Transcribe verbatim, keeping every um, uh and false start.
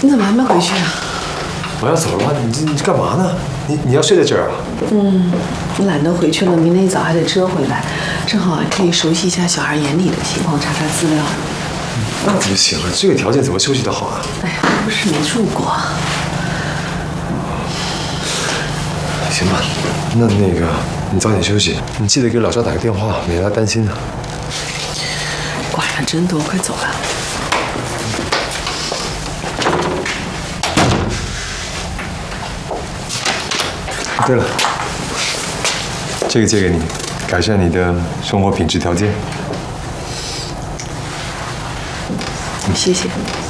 你怎么还没回去啊？ 我要走了吗？你你干嘛呢？你你要睡在这儿啊？ 嗯，我懒得回去了，明天一早还得折回来，正好可以熟悉一下小孩眼里的情况，查查资料。 那怎么行啊？这个条件怎么休息得好啊？ 哎呀，不是没住过。 行吧，那那个你早点休息，你记得给老赵打个电话，免得他担心呢。 管了真多，快走了。 对了，这个借给你，改善你的生活品质条件。 谢谢。